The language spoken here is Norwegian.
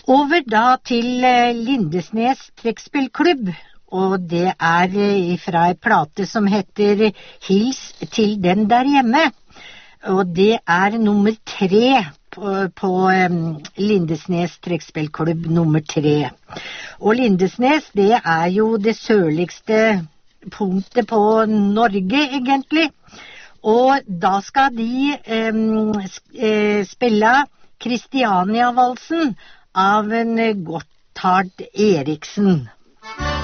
Over da til Lindesnes trekkspillklubb, og det fra en plate som heter Hils til den der hjemme, og det nummer 3 på Lindesnes trekkspillklubb nummer 3. Og Lindesnes, det jo det sørligste punktet på Norge egentlig, og da skal de spille Kristiania-valsen av en Gotthard Eriksen.